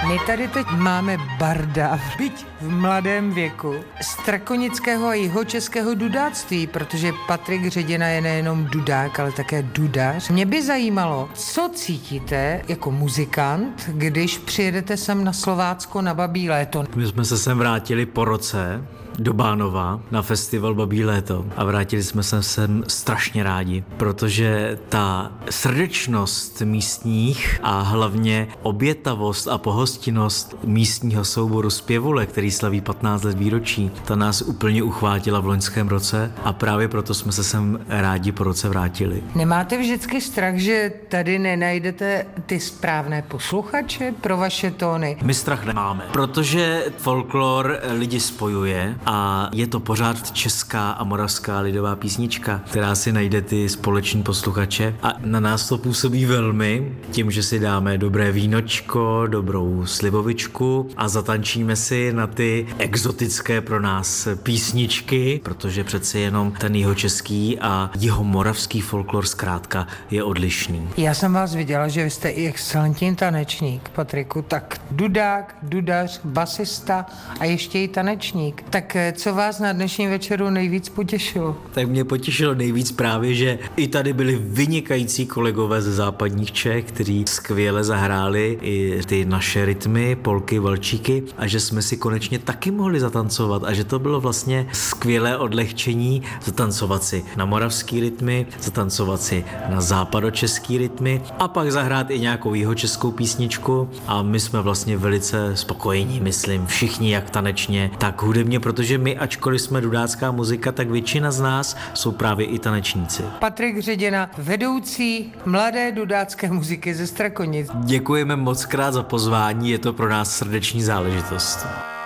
My tady teď máme barda, byť v mladém věku, strakonického a jihočeského dudáctví, protože PatrikŘedina je nejenom dudák, ale také dudař. Mě by zajímalo, co cítíte jako muzikant, když přijedete sem na Slovácko na Babí léto. My jsme se sem vrátili po roce do Bánova na festival Babí léto a vrátili jsme se sem strašně rádi, protože ta srdečnost místních a hlavně obětavost a pohostinnost místního souboru Zpěvule, který slaví 15 let výročí, ta nás úplně uchvátila v loňském roce a právě proto jsme se sem rádi po roce vrátili. Nemáte vždycky strach, že tady nenajdete ty správné posluchače pro vaše tóny? My strach nemáme, protože folklor lidi spojuje a je to pořád česká a moravská lidová písnička, která si najde ty společní posluchače a na nás to působí velmi tím, že si dáme dobré vínočko, dobrou slivovičku a zatančíme si na ty exotické pro nás písničky, protože přece jenom ten jihočeský a jihomoravský folklor zkrátka je odlišný. Já jsem vás viděla, že vy jste i excelentní tanečník, Patriku, tak dudák, dudař, basista a ještě i tanečník. Tak co vás na dnešním večeru nejvíc potěšilo? Tak mě potěšilo nejvíc právě, že i tady byli vynikající kolegové ze západních Čech, kteří skvěle zahráli i ty naše rytmy, polky, valčíky a že jsme si konečně taky mohli zatancovat a že to bylo vlastně skvělé odlehčení zatancovat si na moravský rytmy, zatancovat si na západočeský rytmy a pak zahrát i nějakou jihočeskou písničku a my jsme vlastně velice spokojení, myslím, všichni jak tanečně, tak hudebně, protože my, ačkoliv jsme dudácká muzika, tak většina z nás jsou právě i tanečníci. PatrikŘedina, vedoucí mladé dudácké muziky ze Strakonic. Děkujeme moc krát za pozvání, je to pro nás srdeční záležitost.